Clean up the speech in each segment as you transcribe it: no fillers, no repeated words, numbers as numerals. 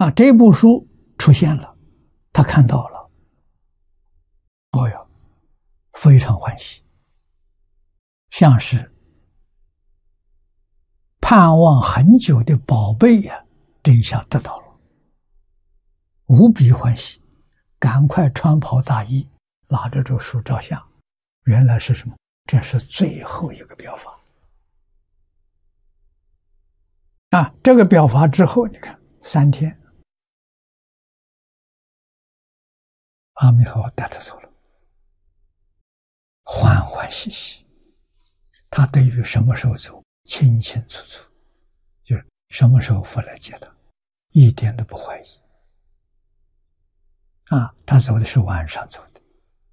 这部书出现了，他看到了，哦哟，非常欢喜，像是盼望很久的宝贝呀，这一下得到了，无比欢喜，赶快穿袍大衣，拿着这书照相。原来是什么？这是最后一个表法。这个表法之后，你看3天，阿弥陀佛带他走了，欢欢喜喜。他对于什么时候走清清楚楚，就是什么时候佛来接他，一点都不怀疑。他走的是晚上走的，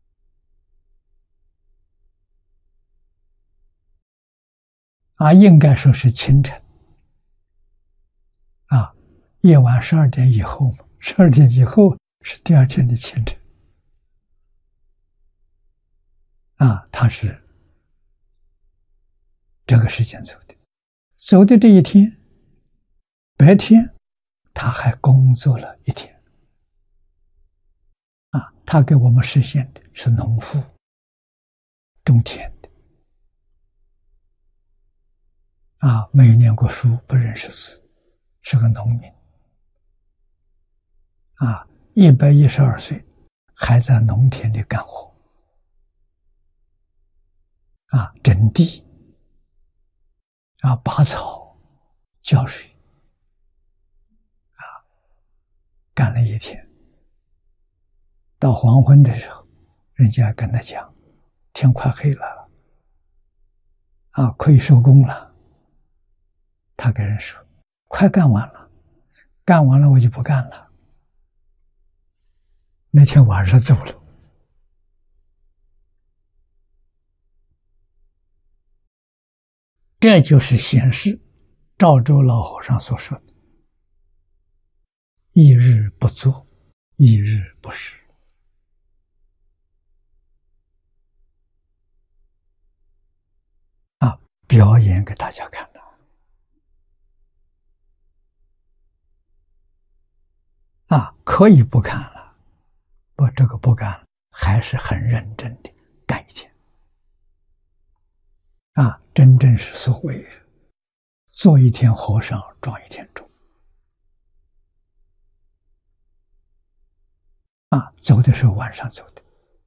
应该说是清晨，夜晚12点以后嘛，12点以后是第二天的清晨。他是这个时间走的，走的这一天，白天他还工作了一天。他给我们实现的是农夫种田的。没有念过书，不认识字，是个农民。112岁还在农田里干活。整地，拔草，浇水，干了一天。到黄昏的时候，人家跟他讲，天快黑了，可以收工了。他跟人说，快干完了，干完了我就不干了。那天晚上走了。这就是显示赵州老和尚所说的一日不作，一日不食。表演给大家看的。可以不看了，这个不干了，还是很认真的干一天。真正是所谓做一天和尚撞一天钟。走的时候晚上走的。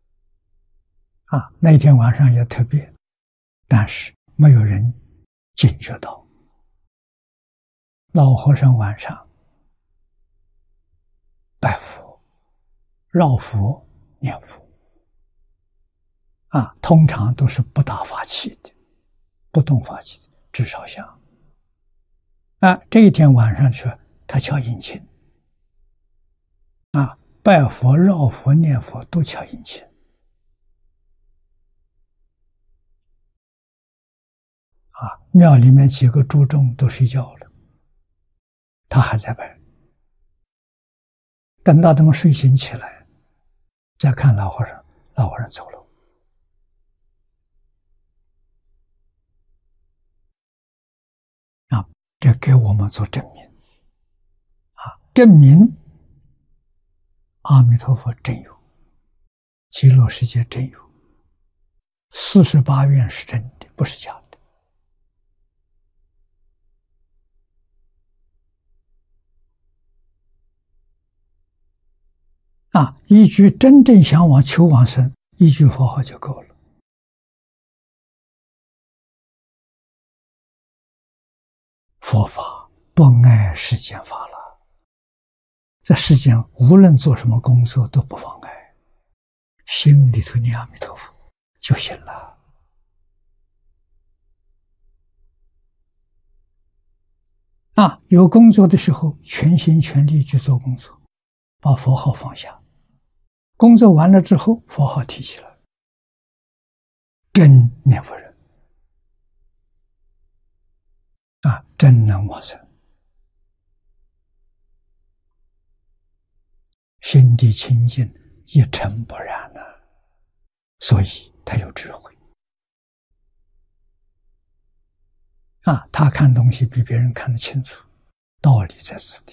那天晚上也特别，但是没有人警觉到。老和尚晚上拜佛、绕佛、念佛。通常都是不打法器的，不动法器的，只烧香。这一天晚上说他敲引磬。拜佛、绕佛、念佛都敲引磬。庙里面几个诸众都睡觉了，他还在拜。等到他们睡醒起来，再看老和尚，老和尚走了。这给我们做证明。证明阿弥陀佛真有，极乐世界真有，48愿是真的，不是假的。一句真正向往求往生，一句佛号就够了。佛法不碍世间法了，在世间无论做什么工作都不妨碍，心里头念阿弥陀佛就行了。有工作的时候，全心全力去做工作，把佛号放下。工作完了之后，佛号提起来，真念佛人。真能往生，心地清净，一尘不染所以他有智慧。他看东西比别人看得清楚，道理在此地。